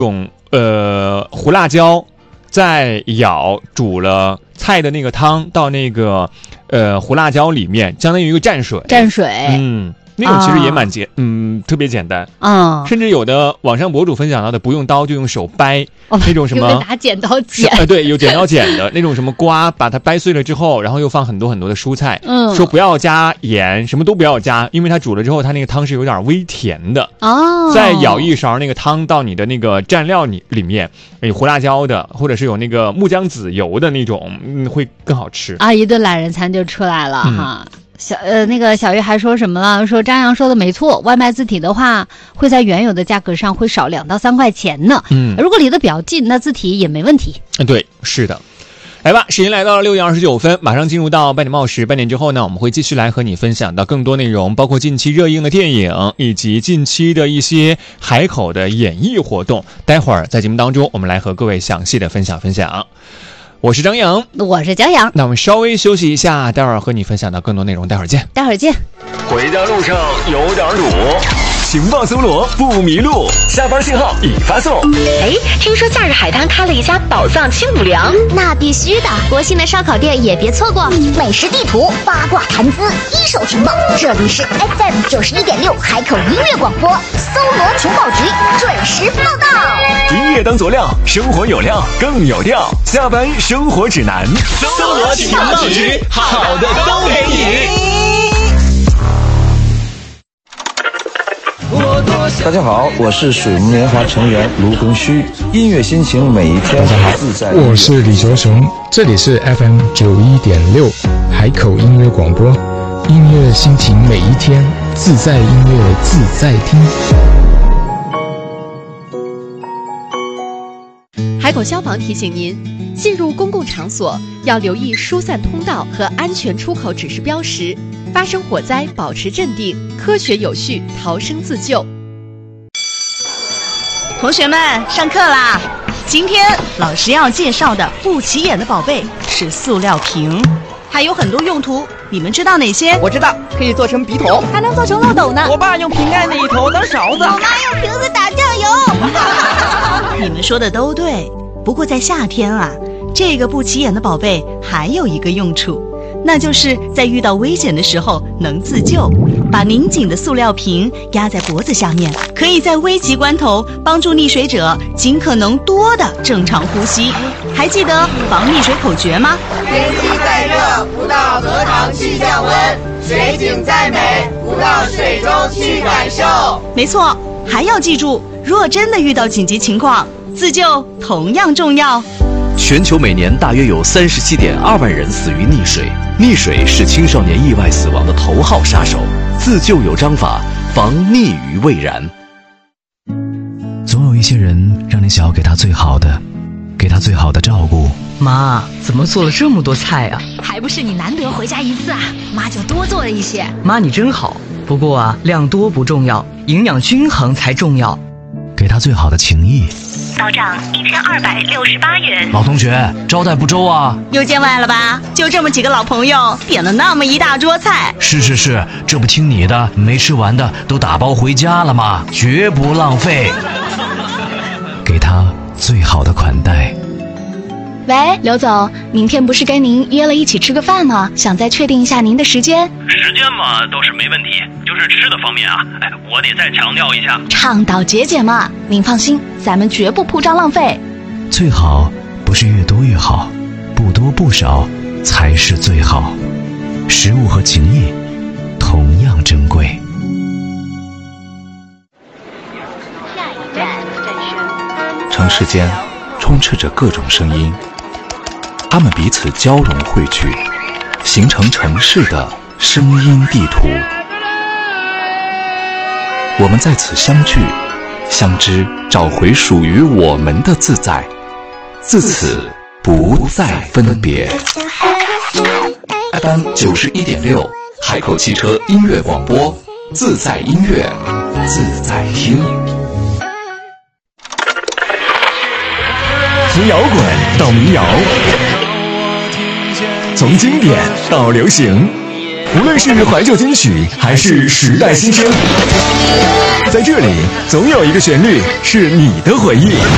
种胡辣椒，再煮了菜的那个汤到那个胡辣椒里面，相当于一个蘸水。那种其实也蛮特别简单甚至有的网上博主分享到的，不用刀就用手掰那种什么拿剪刀剪， 对，有剪刀剪的那种什么瓜，把它掰碎了之后，然后又放很多很多的蔬菜，说不要加盐，什么都不要加，因为它煮了之后，它那个汤是有点微甜的再舀一勺那个汤到你的那个蘸料里面，有胡辣椒的，或者是有那个木姜子油的那种，会更好吃一顿懒人餐就出来了哈。那个小鱼还说什么了？说张扬说的没错，外卖自提的话会在原有的价格上会少2到3块钱呢。如果离得比较近，那自提也没问题。 对，是的。来吧，时间来到了6点29分，马上进入到8点报时。8点之后呢，我们会继续来和你分享到更多内容，包括近期热映的电影，以及近期的一些海口的演艺活动。待会儿在节目当中，我们来和各位详细的分享。我是张扬， 我是江阳。 那我们稍微休息一下，待会儿和你分享到更多内容。待会儿见。 回家路上有点堵，情报搜罗不迷路，下班信号已发送。 听说假日海滩开了一家宝藏清补凉， 那必须的。国信的烧烤店也别错过，美食地图、八卦谈资、一手情报，这里是 FM 91.6海口音乐广播，搜罗情报局准时报道。 音乐当佐料，生活有料更有调。下班生活指南，搜罗情报局，好的都给你。 大家好，我是水木年华成员卢庚戌，音乐心情每一天自在。 我是李卓雄，这里是 FM 91.6海口音乐广播，音乐心情每一天，自在音乐自在听。 海口消防提醒您，进入公共场所要留意疏散通道和安全出口指示标识，发生火灾保持镇定，科学有序逃生自救。 同学们，上课啦！今天老师要介绍的不起眼的宝贝是塑料瓶，它有很多用途，你们知道哪些？ 我知道，可以做成笔筒， 还能做成漏斗呢。 我爸用瓶盖那一头当勺子， 我妈用瓶子打酱油。 你们说的都对，不过在夏天啊，这个不起眼的宝贝还有一个用处，那就是在遇到危险的时候能自救。把拧紧的塑料瓶压在脖子下面，可以在危急关头帮助溺水者尽可能多的正常呼吸。还记得防溺水口诀吗？ 天气再热，不到荷塘去降温；水景再美，不到水中去感受。 没错，还要记住，若真的遇到紧急情况，自救同样重要。 全球每年大约有37.2万人死于溺水，溺水是青少年意外死亡的头号杀手。自救有章法，防溺于未然。 总有一些人让你想要给他最好的，给他最好的照顾。 妈，怎么做了这么多菜啊？ 还不是你难得回家一次啊，妈就多做了一些。 妈你真好，不过啊，量多不重要，营养均衡才重要。 给他最好的情谊。 到账1268元。 老同学，招待不周啊？ 又见外了吧？就这么几个老朋友，点了那么一大桌菜。 是，这不听你的，没吃完的都打包回家了吗？绝不浪费。给他最好的款待。 喂，刘总，明天不是跟您约了一起吃个饭吗？想再确定一下您的时间。 时间嘛倒是没问题，就是吃的方面啊，我得再强调一下， 倡导节俭嘛。您放心，咱们绝不铺张浪费。 最好不是越多越好，不多不少才是最好。食物和情谊同样珍贵。 城市间充斥着各种声音，它们彼此交融汇聚，形成城市的声音地图。我们在此相聚相知，找回属于我们的自在，自此不再分别。FM 91.6海口汽车音乐广播，自在音乐自在听。 从摇滚到民谣，从经典到流行，无论是怀旧金曲还是时代新声，在这里总有一个旋律是你的回忆。